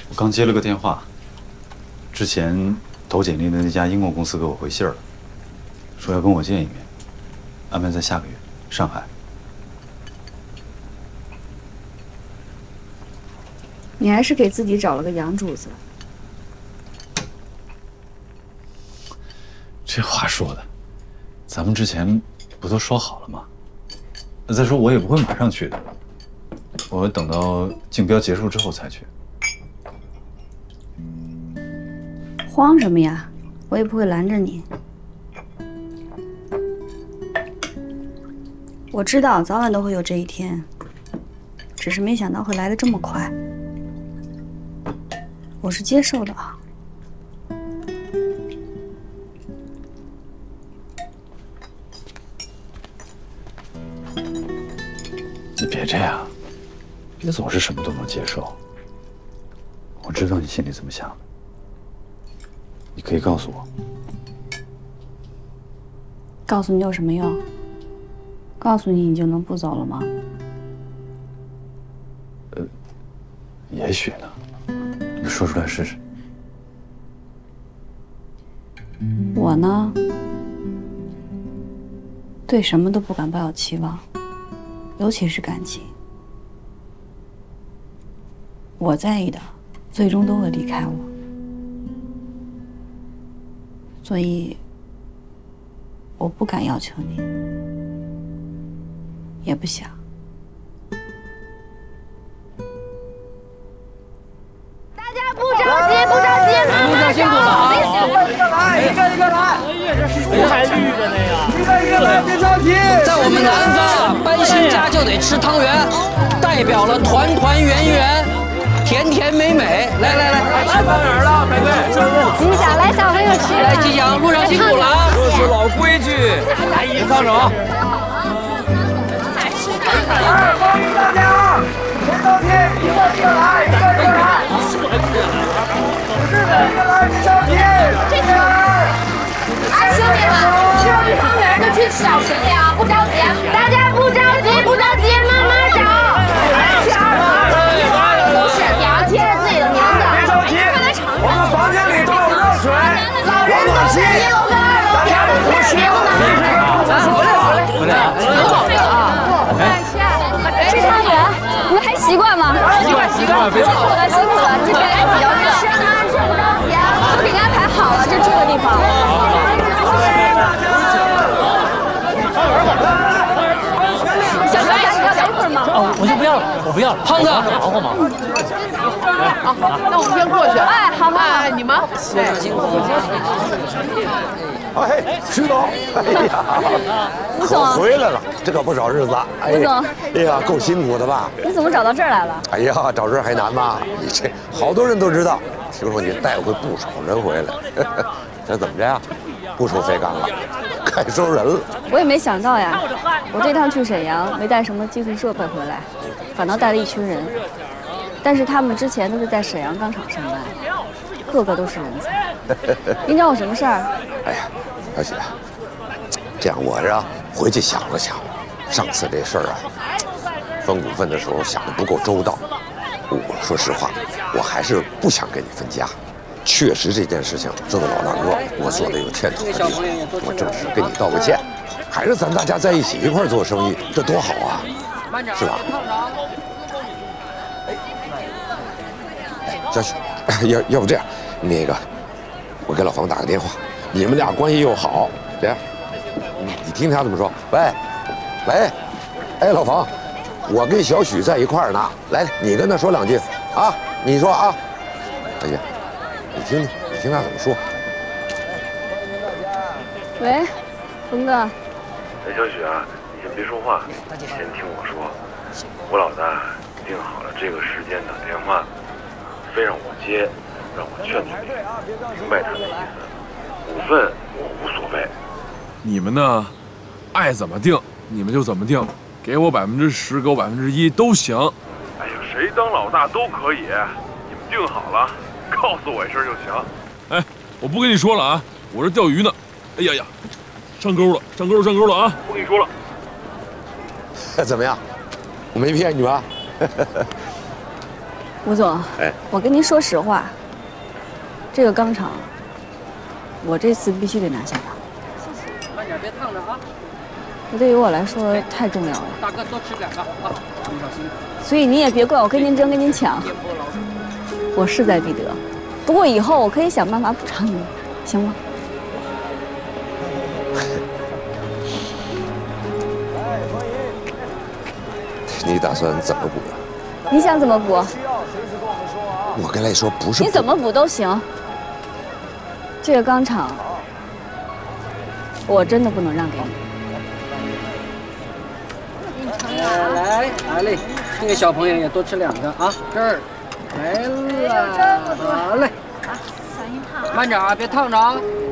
我刚接了个电话，之前投简历的那家英国公司给我回信了，说要跟我见一面，安排在下个月上海。 你还是给自己找了个洋主子。 这话说的，咱们之前不都说好了吗？再说我也不会马上去的，我等到竞标结束之后才去。 慌什么呀？我也不会拦着你。我知道早晚都会有这一天，只是没想到会来得这么快。我是接受的啊。 你别这样，别总是什么都能接受。我知道你心里怎么想的，你可以告诉我。 告诉你有什么用？告诉你，你就能不走了吗？ 也许呢，你说出来试试。 我呢，对什么都不敢抱有期望，尤其是感情。我在意的，最终都会离开我，所以我不敢要求你，也不想。 大家不着急，不着急，慢慢辛苦了， 一个一个来， 哎呀，这树还绿着呢呀！ 一个一个来，别着急。 在我们南方，搬新家就得吃汤圆，代表了团团圆圆、甜甜美美。来来来， 吃汤圆了，美美。 吉祥，来小朋友吃。 来吉祥，路上辛苦了啊！ 这是老规矩，别放手。欢迎大家，别着急，一个一个来，一个一个来。一个来，别着急，这个来。 哎，兄弟们，吃完这汤圆就去小群里啊，不着急，大家不着急，不着急，慢慢找。不是，也要贴着自己的名字。 别着急，我们房间里都有热水， 老人都是1楼跟2楼贴着自己的名字。 回来， 很好吃啊！吃汤圆，你们还习惯吗？习惯，辛苦了，辛苦了，这边比较热。吃呢，吃不着急，都给你安排好了，这住的地方。小哥，你要来一会儿吗？ 哦，我就不要了，我不要了。胖子，忙活忙活。 那我们先过去。 哎，好好。 哎，你们辛苦了。 哎，徐总，哎呀， 吴总回来了，这可不少日子。哎， 吴总， 哎呀，够辛苦的吧？ 你怎么找到这儿来了？ 哎呀，找人还难吗？你这好多人都知道，听说你带回不少人回来，这怎么着呀？不收废钢了，该收人了。 我也没想到呀，我这趟去沈阳没带什么技术设备回来，反倒带了一群人。但是他们之前都是在沈阳钢厂上班，个个都是人才。您找我什么事儿？ 哎呀，小雪，这样我这回去想了想，上次这事儿啊，分股份的时候想的不够周到。我说实话，我还是不想跟你分家。确实这件事情作为老大哥，我做的有欠妥的地方，我正式跟你道个歉。还是咱大家在一起一块做生意，这多好啊，是吧？小许，要不这样，那个，我给老房打个电话，你们俩关系又好，这样，你听他怎么说？喂，喂，哎，老房，我跟小许在一块儿呢，来，你跟他说两句啊，你说啊，哎呀，你听听，你听他怎么说。 喂，冯哥。 哎，小许啊，你先别说话，你先听我说。我老大定好了这个时间打电话，非让我接，让我劝劝你，明白他的意思。股份我无所谓。 你们呢，爱怎么定你们就怎么定，给我10%，给我1%都行。 哎呀，谁当老大都可以，你们定好了，告诉我一声就行。 哎，我不跟你说了啊，我这钓鱼呢。哎呀呀，上钩了，上钩了，上钩了啊！ 不跟你说了。 怎么样？我没骗你吧？ 吴总， 哎， 我跟您说实话，这个钢厂，我这次必须得拿下它。 慢点，别烫着啊！ 这对于我来说太重要了。 大哥多吃2个啊，您小心。 所以你也别怪我跟您争，跟您抢。我势在必得，不过以后我可以想办法补偿您，行吗？ 你打算怎么补呀？ 你想怎么补？ 我跟来说不是。 你怎么补都行。这个钢厂，我真的不能让给你。 来嘞，这个小朋友也多吃2个啊。这儿，来了，好嘞。慢点啊，别烫着啊。